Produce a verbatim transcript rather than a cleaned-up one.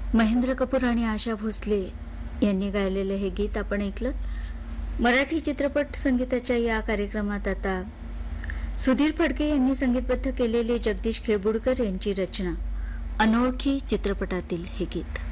महेंद्र कपूर आणि आशा भोसले यांनी गायलेले हे गीत आपण ऐकलं. मराठी चित्रपट संगीताच्या या कार्यक्रमात आता सुधीर फडके यांनी संगीतबद्ध केलेले जगदीश खेळबुडकर यांची रचना अनोळखी चित्रपटातील हे गीत.